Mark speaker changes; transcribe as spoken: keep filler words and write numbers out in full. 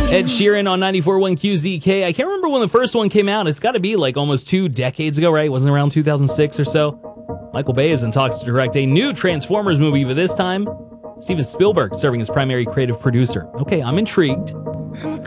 Speaker 1: Ed Sheeran on ninety-four point one Q Z K. I can't remember when the first one came out. It's got to be like almost two decades ago, right? It wasn't around two thousand six or so. Michael Bay is in talks to direct a new Transformers movie, but this time, Steven Spielberg serving as primary creative producer. Okay, I'm intrigued.